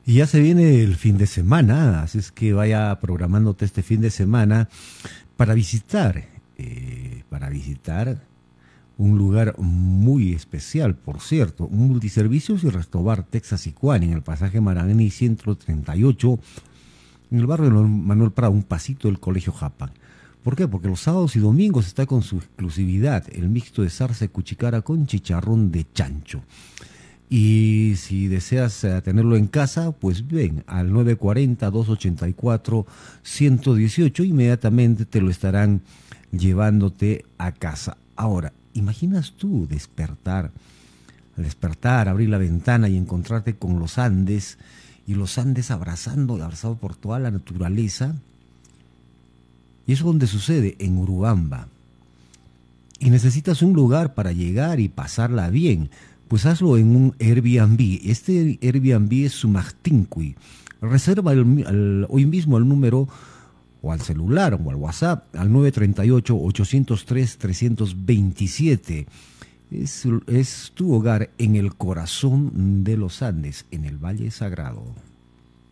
Y ya se viene el fin de semana, así es que vaya programándote este fin de semana para visitar un lugar muy especial, por cierto, un multiservicios y restobar Texas y Juan en el pasaje Marangoni 138, en el barrio de Manuel Prado, un pasito del Colegio Japán. ¿Por qué? Porque los sábados y domingos está con su exclusividad el mixto de zarza y cuchicara con chicharrón de chancho. Y si deseas tenerlo en casa, pues ven al 940-284-118, inmediatamente te lo estarán llevándote a casa. Ahora, ¿imaginas tú al despertar, abrir la ventana y encontrarte con los Andes, y los Andes abrazado por toda la naturaleza? Y eso es donde sucede, en Urubamba. Y necesitas un lugar para llegar y pasarla bien, pues hazlo en un Airbnb. Este Airbnb es Sumachtinqui. Reserva hoy mismo el número, o al celular o al WhatsApp, al 938-803-327. Es tu hogar en el corazón de los Andes, en el Valle Sagrado.